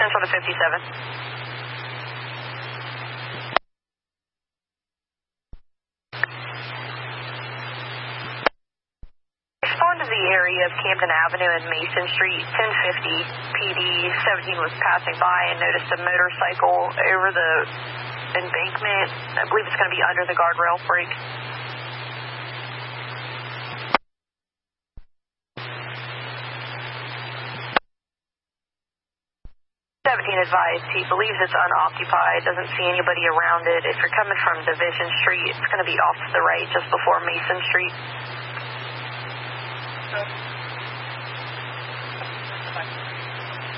Central to 57. Respond to the area of Camden Avenue and Mason Street, 1050. PD 17 was passing by and noticed a motorcycle over the embankment. I believe it's going to be under the guardrail break. 17 advised he believes it's unoccupied, doesn't see anybody around it. If you're coming from Division Street, it's going to be off to the right just before Mason Street.